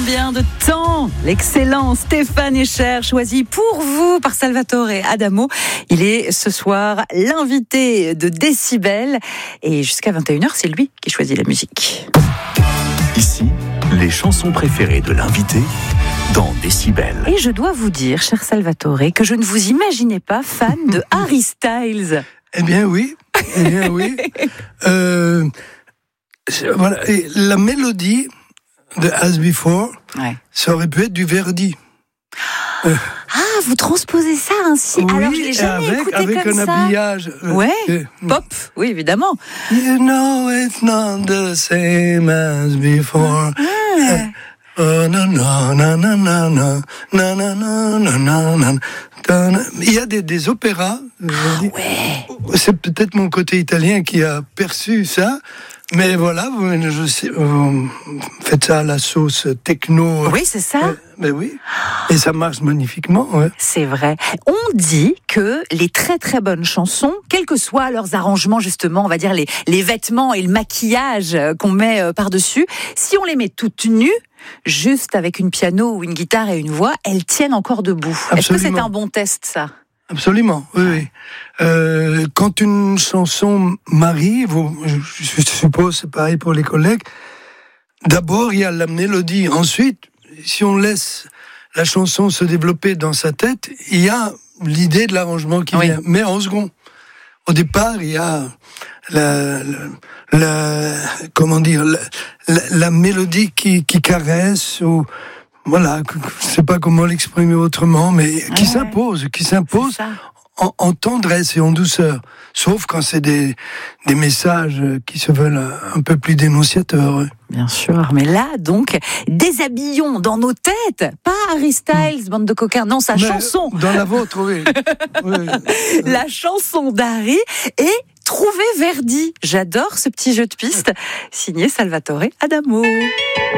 Combien de temps l'excellent Stéphane Escher, choisi pour vous par Salvatore Adamo. Il est ce soir l'invité de Décibel. Et jusqu'à 21h, c'est lui qui choisit la musique. Ici, les chansons préférées de l'invité dans Décibel. Et je dois vous dire, cher Salvatore, que je ne vous imaginais pas fan de Harry Styles. Eh bien oui. Voilà. Et la mélodie de As Before, ça aurait pu être du Verdi. Vous transposez ça ainsi. Oui, alors je l'ai jamais écouté avec comme un ça. habillage. Pop, oui évidemment. You know it's not the same as before. Oh, no, no, no, no, no, no, no, no, no, no, no. Il y a des opéras. C'est peut-être mon côté italien qui a perçu ça. Mais voilà, vous faites ça à la sauce techno. Oui, c'est ça. Mais oui, et ça marche magnifiquement. Ouais. C'est vrai. On dit que les très très bonnes chansons, quels que soient leurs arrangements justement, on va dire les vêtements et le maquillage qu'on met par-dessus, si on les met toutes nues, juste avec une piano ou une guitare et une voix, elles tiennent encore debout. Absolument. Est-ce que c'est un bon test, ça ? Absolument, oui. Quand une chanson m'arrive, je suppose c'est pareil pour les collègues, d'abord il y a la mélodie. Ensuite, si on laisse la chanson se développer dans sa tête, il y a l'idée de l'arrangement qui vient. Mais en second. Au départ, il y a la mélodie qui caresse ou voilà, je sais pas comment l'exprimer autrement, mais qui s'impose en tendresse et en douceur. Sauf quand c'est des messages qui se veulent un peu plus dénonciateurs. Bien sûr, mais là, donc, déshabillons dans nos têtes, pas Harry Styles, bande de coquins, non, sa chanson. Dans la vôtre, oui. La chanson d'Harry et Trouver Verdi. J'adore ce petit jeu de piste, signé Salvatore Adamo.